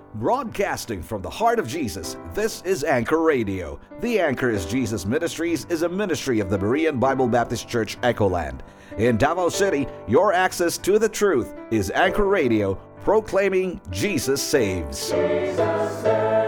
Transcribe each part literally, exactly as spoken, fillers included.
Broadcasting from the heart of Jesus, this is Anchor Radio. The Anchor is Jesus Ministries is a ministry of the Berean Bible Baptist Church, Echoland. In Davao City, your access to the truth is Anchor Radio, proclaiming Jesus saves. Jesus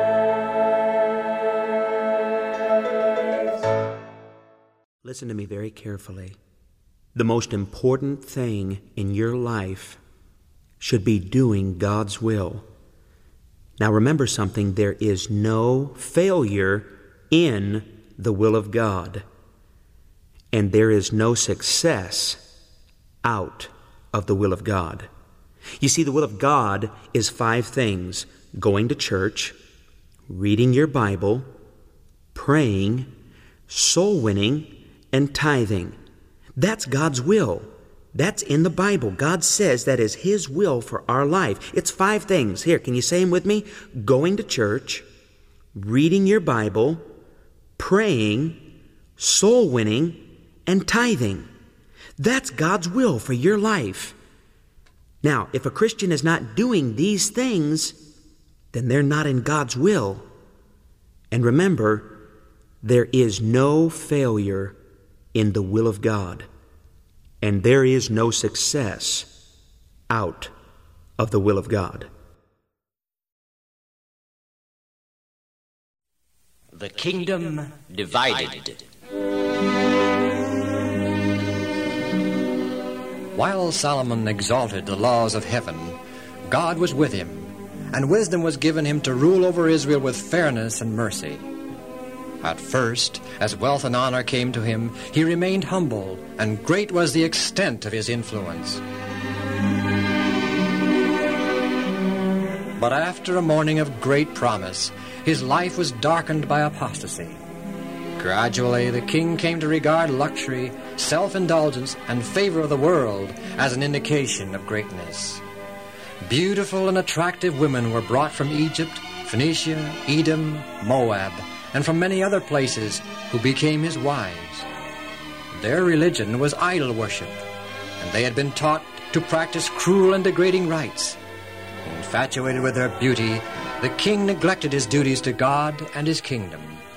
saves. Listen to me very carefully. The most important thing in your life should be doing God's will. Now remember something, there is no failure in the will of God, and there is no success out of the will of God. You see, the will of God is five things: going to church, reading your Bible, praying, soul winning, and tithing. That's God's will. That's in the Bible. God says that is His will for our life. It's five things. Here, can you say them with me? Going to church, reading your Bible, praying, soul winning, and tithing. That's God's will for your life. Now, if a Christian is not doing these things, then they're not in God's will. And remember, there is no failure in the will of God. And there is no success out of the will of God. The Kingdom Divided. While Solomon exalted the laws of heaven, God was with him, and wisdom was given him to rule over Israel with fairness and mercy. At first, as wealth and honor came to him, he remained humble, and great was the extent of his influence. But after a morning of great promise, his life was darkened by apostasy. Gradually, the king came to regard luxury, self-indulgence, and favor of the world as an indication of greatness. Beautiful and attractive women were brought from Egypt, Phoenicia, Edom, Moab, and from many other places, who became his wives. Their religion was idol worship, and they had been taught to practice cruel and degrading rites. Infatuated with their beauty, the king neglected his duties to God and his kingdom.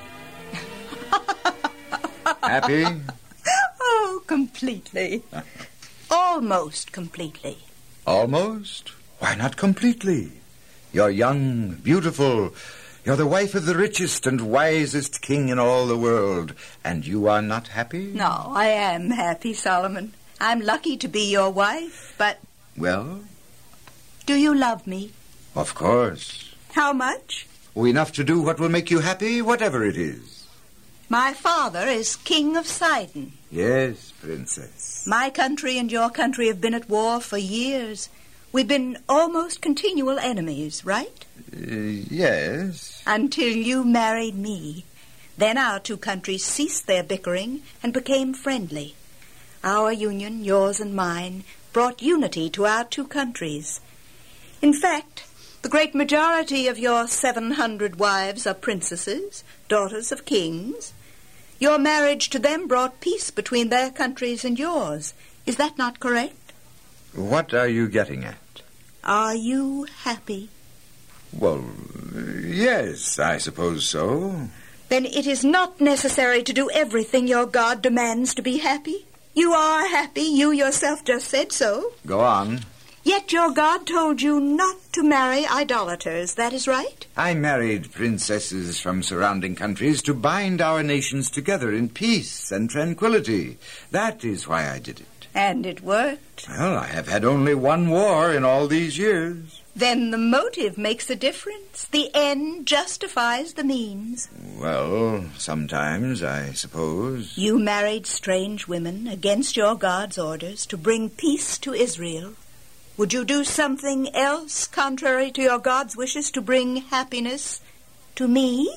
Happy? Oh, completely. Almost completely. Almost? Why not completely? You're young, beautiful. You're the wife of the richest and wisest king in all the world, and you are not happy? No, I am happy, Solomon. I'm lucky to be your wife, but... Well? Do you love me? Of course. How much? Enough to do what will make you happy, whatever it is. My father is king of Sidon. Yes, princess. My country and your country have been at war for years. We've been almost continual enemies, right? Uh, yes. Until you married me. Then our two countries ceased their bickering and became friendly. Our union, yours and mine, brought unity to our two countries. In fact, the great majority of your seven hundred wives are princesses, daughters of kings. Your marriage to them brought peace between their countries and yours. Is that not correct? What are you getting at? Are you happy? Well, yes, I suppose so. Then it is not necessary to do everything your God demands to be happy. You are happy. You yourself just said so. Go on. Yet your God told you not to marry idolaters. That is right? I married princesses from surrounding countries to bind our nations together in peace and tranquility. That is why I did it. And it worked. Well, I have had only one war in all these years. Then the motive makes a difference. The end justifies the means. Well, sometimes, I suppose. You married strange women against your God's orders to bring peace to Israel. Would you do something else contrary to your God's wishes to bring happiness to me?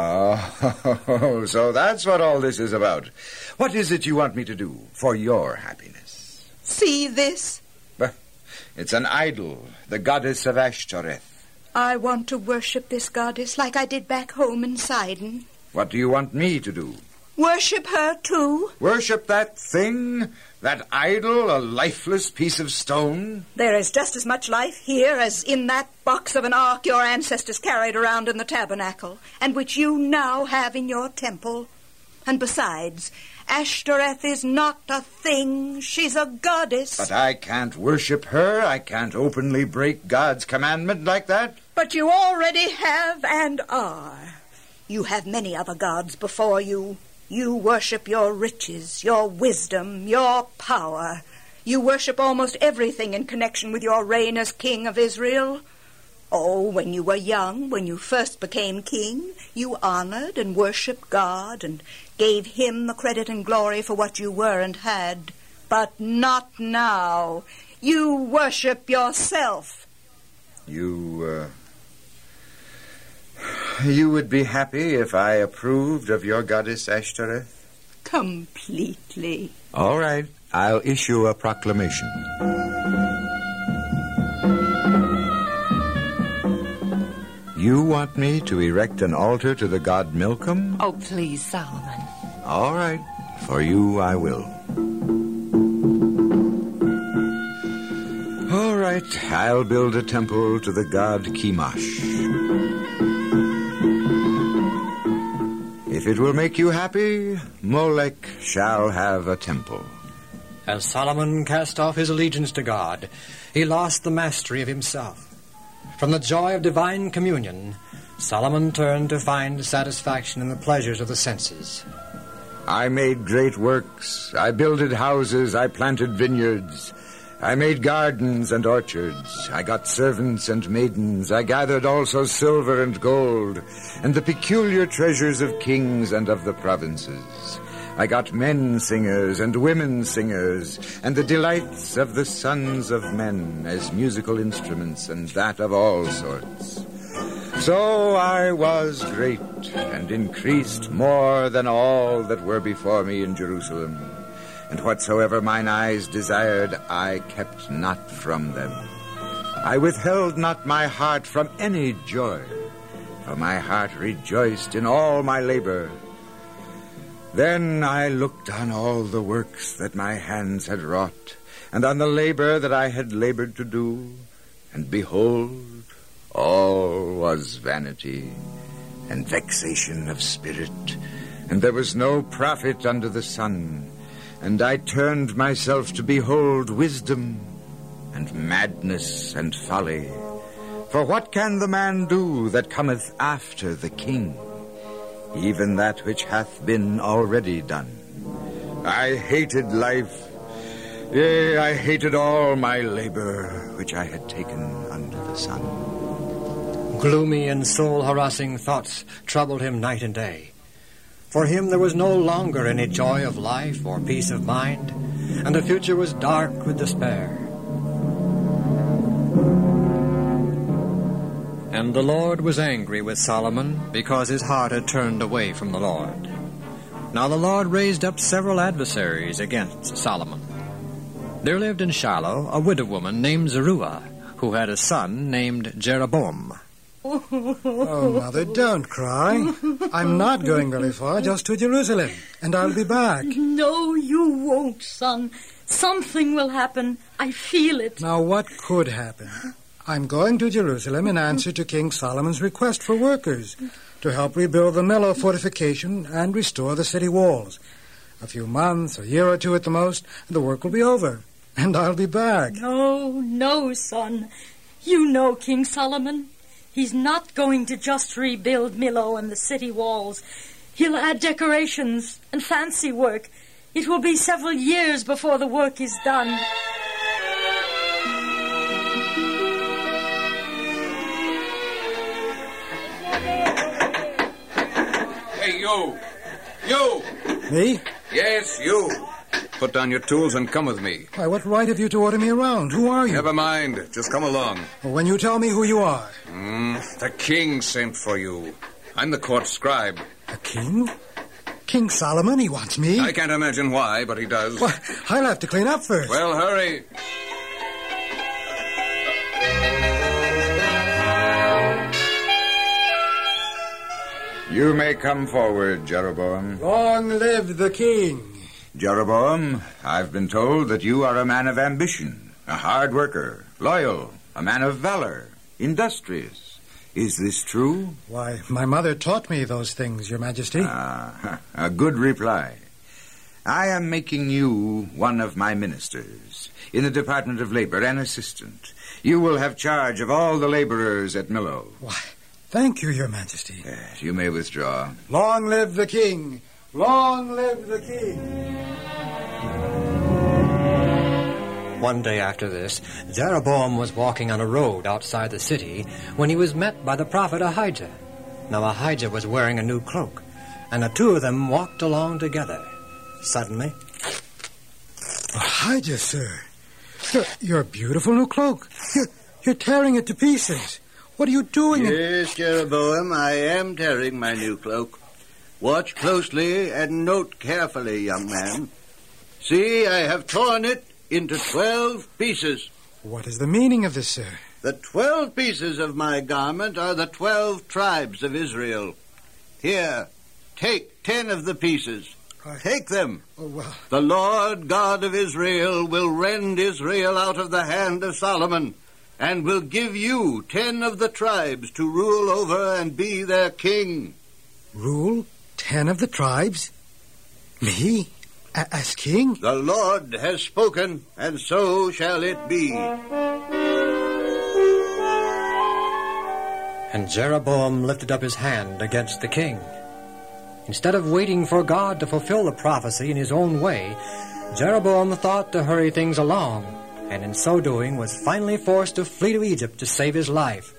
Oh, so that's what all this is about. What is it you want me to do for your happiness? See this? It's an idol, the goddess of Ashtoreth. I want to worship this goddess like I did back home in Sidon. What do you want me to do? Worship her too? Worship that thing? That idol, a lifeless piece of stone? There is just as much life here as in that box of an ark your ancestors carried around in the tabernacle, and which you now have in your temple. And besides, Ashtoreth is not a thing. She's a goddess. But I can't worship her. I can't openly break God's commandment like that. But you already have and are. You have many other gods before you. You worship your riches, your wisdom, your power. You worship almost everything in connection with your reign as king of Israel. Oh, when you were young, when you first became king, you honored and worshipped God and gave him the credit and glory for what you were and had. But not now. You worship yourself. You, uh... You would be happy if I approved of your goddess Ashtoreth? Completely. All right. I'll issue a proclamation. You want me to erect an altar to the god Milcom? Oh, please, Solomon. All right. For you I will. All right. I'll build a temple to the god Chemosh. If it will make you happy, Molech shall have a temple. As Solomon cast off his allegiance to God, he lost the mastery of himself. From the joy of divine communion, Solomon turned to find satisfaction in the pleasures of the senses. I made great works. I builded houses. I planted vineyards. I made gardens and orchards. I got servants and maidens. I gathered also silver and gold, and the peculiar treasures of kings and of the provinces. I got men singers and women singers, and the delights of the sons of men as musical instruments, and that of all sorts. So I was great, and increased more than all that were before me in Jerusalem. And whatsoever mine eyes desired, I kept not from them. I withheld not my heart from any joy, for my heart rejoiced in all my labor. Then I looked on all the works that my hands had wrought, and on the labor that I had labored to do, and behold, all was vanity and vexation of spirit, and there was no profit under the sun. And I turned myself to behold wisdom and madness and folly. For what can the man do that cometh after the king? Even that which hath been already done. I hated life. Yea, I hated all my labor which I had taken under the sun. Gloomy and soul-harassing thoughts troubled him night and day. For him there was no longer any joy of life or peace of mind, and the future was dark with despair. And the Lord was angry with Solomon because his heart had turned away from the Lord. Now the Lord raised up several adversaries against Solomon. There lived in Shiloh a widow woman named Zeruiah, who had a son named Jeroboam. Oh, Mother, don't cry. I'm not going very far, just to Jerusalem, and I'll be back. No, you won't, son. Something will happen. I feel it. Now, what could happen? I'm going to Jerusalem in answer to King Solomon's request for workers to help rebuild the Millo fortification and restore the city walls. A few months, a year or two at the most, and the work will be over, and I'll be back. No, no, son. You know King Solomon. He's not going to just rebuild Millo and the city walls. He'll add decorations and fancy work. It will be several years before the work is done. Hey, you! You! Me? Yes, you! Put down your tools and come with me. Why, what right have you to order me around? Who are you? Never mind. Just come along. Well, when you tell me who you are. Mm, the king sent for you. I'm the court scribe. A king? King Solomon? He wants me? I can't imagine why, but he does. Well, I'll have to clean up first. Well, hurry. You may come forward, Jeroboam. Long live the king. Jeroboam, I've been told that you are a man of ambition, a hard worker, loyal, a man of valor, industrious. Is this true? Why, my mother taught me those things, Your Majesty. Ah, a good reply. I am making you one of my ministers in the Department of Labor, an assistant. You will have charge of all the laborers at Millo. Why, thank you, Your Majesty. Yes, you may withdraw. Long live the king. Long live the king. One day after this, Jeroboam was walking on a road outside the city when he was met by the prophet Ahijah. Now Ahijah was wearing a new cloak, and the two of them walked along together. Suddenly... Ahijah, sir. Your, your beautiful new cloak. You're, you're tearing it to pieces. What are you doing? Yes, Jeroboam, I am tearing my new cloak. Watch closely and note carefully, young man. See, I have torn it into twelve pieces. What is the meaning of this, sir? The twelve pieces of my garment are the twelve tribes of Israel. Here, take ten of the pieces. I... Take them. Oh, well. The Lord God of Israel will rend Israel out of the hand of Solomon, and will give you ten of the tribes to rule over and be their king. Rule ten of the tribes? Me? A- as king? The Lord has spoken, and so shall it be. And Jeroboam lifted up his hand against the king. Instead of waiting for God to fulfill the prophecy in his own way, Jeroboam thought to hurry things along, and in so doing was finally forced to flee to Egypt to save his life.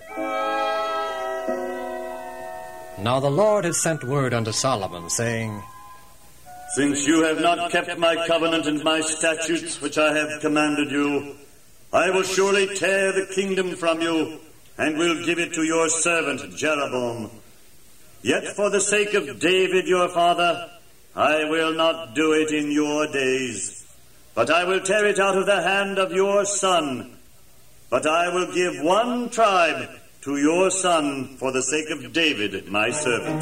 Now the Lord had sent word unto Solomon, saying, Since you have not kept my covenant and my statutes which I have commanded you, I will surely tear the kingdom from you, and will give it to your servant Jeroboam. Yet for the sake of David your father, I will not do it in your days, but I will tear it out of the hand of your son. But I will give one tribe to your son for the sake of David, my servant.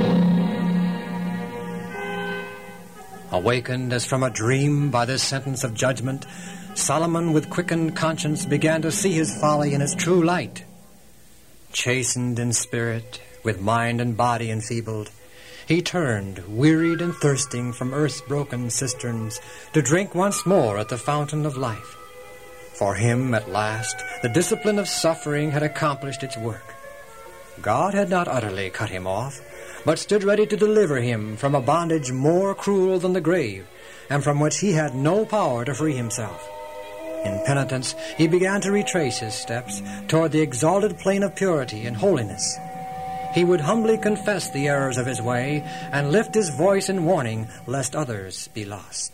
Awakened as from a dream by this sentence of judgment, Solomon with quickened conscience began to see his folly in its true light. Chastened in spirit, with mind and body enfeebled, he turned, wearied and thirsting from earth's broken cisterns, to drink once more at the fountain of life. For him, at last, the discipline of suffering had accomplished its work. God had not utterly cut him off, but stood ready to deliver him from a bondage more cruel than the grave, and from which he had no power to free himself. In penitence, he began to retrace his steps toward the exalted plane of purity and holiness. He would humbly confess the errors of his way and lift his voice in warning lest others be lost.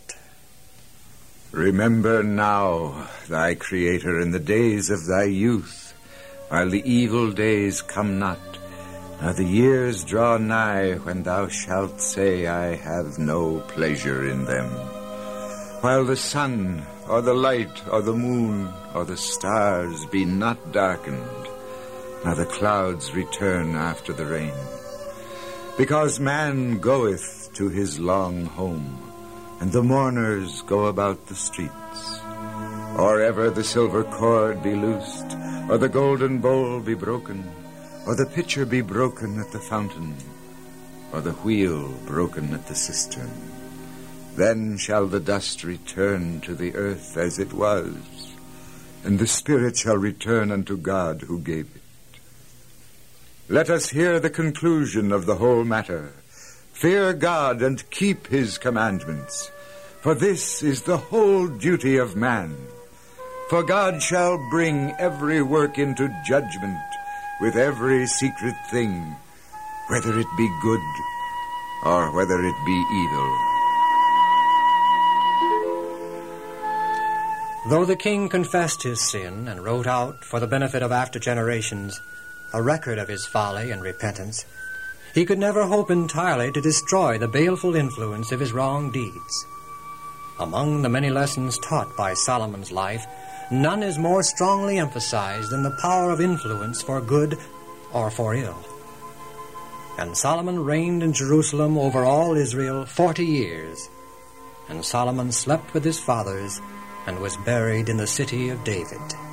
Remember now thy Creator in the days of thy youth, while the evil days come not. Now the years draw nigh when thou shalt say, I have no pleasure in them. While the sun, or the light, or the moon, or the stars be not darkened, now the clouds return after the rain. Because man goeth to his long home, and the mourners go about the streets. Or ever the silver cord be loosed, or the golden bowl be broken, or the pitcher be broken at the fountain, or the wheel broken at the cistern. Then shall the dust return to the earth as it was, and the spirit shall return unto God who gave it. Let us hear the conclusion of the whole matter. Fear God and keep his commandments, for this is the whole duty of man. For God shall bring every work into judgment with every secret thing, whether it be good or whether it be evil. Though the king confessed his sin and wrote out, for the benefit of after generations, a record of his folly and repentance, he could never hope entirely to destroy the baleful influence of his wrong deeds. Among the many lessons taught by Solomon's life, none is more strongly emphasized than the power of influence for good or for ill. And Solomon reigned in Jerusalem over all Israel forty years. And Solomon slept with his fathers, and was buried in the city of David.